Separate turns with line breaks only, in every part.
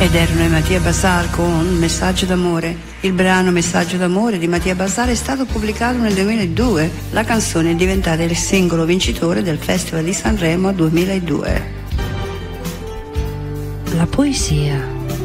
Ed erano i Mattia Bazar con Messaggio d'amore. Il brano Messaggio d'amore di Mattia Bazar è stato pubblicato nel 2002. La canzone è diventata il singolo vincitore del Festival di Sanremo 2002.
La poesia.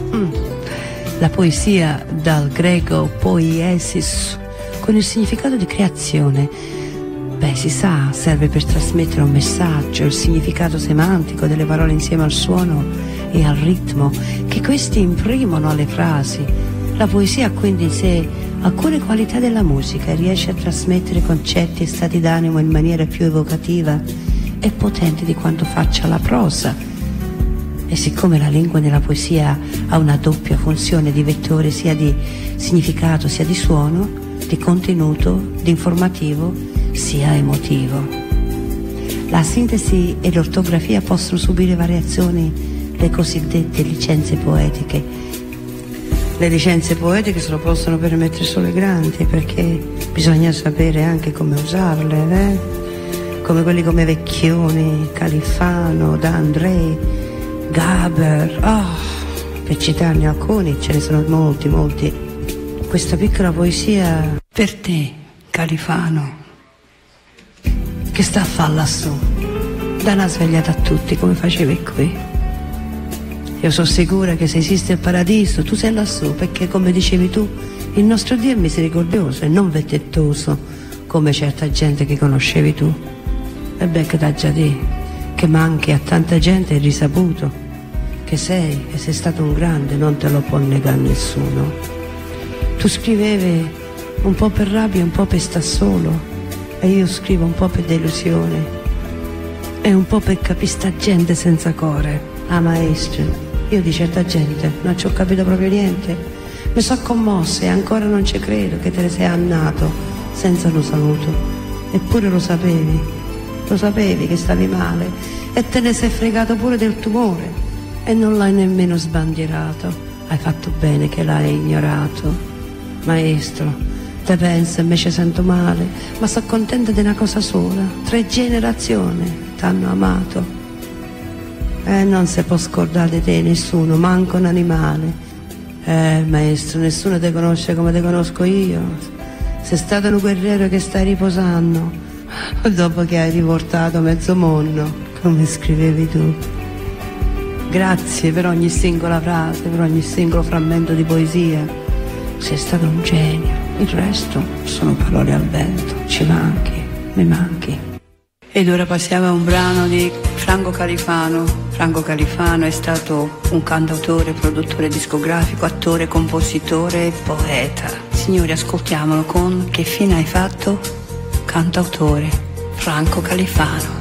La poesia dal greco poiesis, con il significato di creazione. Beh, si sa, serve per trasmettere un messaggio, il significato semantico delle parole insieme al suono e al ritmo che questi imprimono alle frasi. La poesia ha quindi in sé alcune qualità della musica e riesce a trasmettere concetti e stati d'animo in maniera più evocativa e potente di quanto faccia la prosa. E siccome la lingua nella poesia ha una doppia funzione di vettore sia di significato sia di suono, di contenuto, di informativo sia emotivo, la sintesi e l'ortografia possono subire variazioni, le cosiddette licenze poetiche. Le licenze poetiche se lo possono permettere solo i grandi, perché bisogna sapere anche come usarle, come quelli come Vecchioni, Califano, D'André, Gaber, per citarne alcuni, ce ne sono molti. Questa piccola poesia
per te, Califano,
che sta a fare lassù, dà una svegliata a tutti come facevi qui. Io sono sicura che se esiste il paradiso tu sei lassù, perché come dicevi tu il nostro Dio è misericordioso e non vendettoso come certa gente che conoscevi tu. E beh, che t'ha già detto che manchi a tanta gente il risaputo che sei, e sei stato un grande, non te lo può negare nessuno. Tu scrivevi un po' per rabbia, un po' per sta solo, e io scrivo un po' per delusione e un po' per capire sta gente senza core. Maestro, io di certa gente non ci ho capito proprio niente, mi so commossa e ancora non ci credo che te ne sei andato senza lo saluto. Eppure lo sapevi che stavi male e te ne sei fregato pure del tumore e non l'hai nemmeno sbandierato. Hai fatto bene che l'hai ignorato. Maestro, te penso e me ci sento male, ma sono contenta di una cosa sola: 3 generazioni t'hanno amato. Non si può scordare di te nessuno, manco un animale. Maestro, nessuno ti conosce come ti conosco io. Sei stato un guerriero che stai riposando dopo che hai riportato mezzo mondo, come scrivevi tu. Grazie per ogni singola frase, per ogni singolo frammento di poesia. Sei stato un genio. Il resto sono parole al vento. Ci manchi, mi manchi.
Ed ora passiamo a un brano di Franco Califano. Franco Califano è stato un cantautore, produttore discografico, attore, compositore e poeta. Signori, ascoltiamolo con Che fine hai fatto? Cantautore Franco Califano.